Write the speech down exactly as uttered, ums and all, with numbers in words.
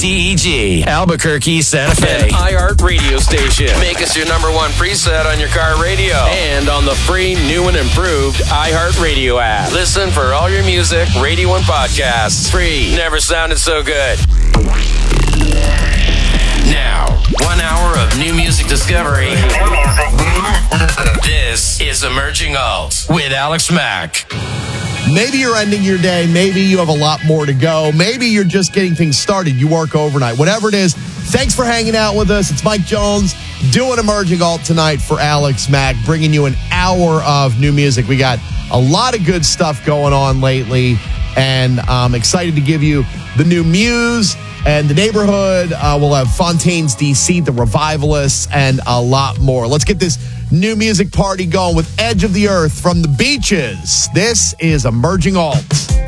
T E G, Albuquerque, Santa Fe. An iHeart radio station. Make us your number one preset on your car radio. And on the free, new and improved iHeart Radio app. Listen for all your music, radio, and podcasts. Free. Never sounded so good. Now, one hour of new music discovery. This is Emerging Alt with Alex Mack. Maybe you're ending your day. Maybe you have a lot more to go. Maybe you're just getting things started. You work overnight. Whatever it is, thanks for hanging out with us. It's Mike Jones doing Emerging Alt tonight for Alex Mack, bringing you an hour of new music. We got a lot of good stuff going on lately, and I'm excited to give you the new Muse and The Neighborhood. Uh, we'll have Fontaines D C, The Revivalists, and a lot more. Let's get this new music party going with Edge of the Earth from the Beaches. This is Emerging Alt.